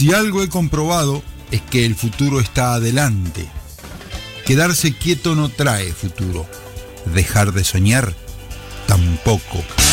Si algo he comprobado es que el futuro está adelante. Quedarse quieto no trae futuro. Dejar de soñar tampoco.